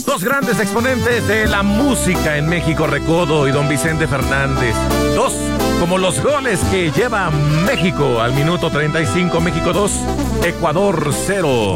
Dos grandes exponentes de la música en México, Recodo y don Vicente Fernández. Dos, como los goles que lleva México al minuto 35, México 2, Ecuador 0.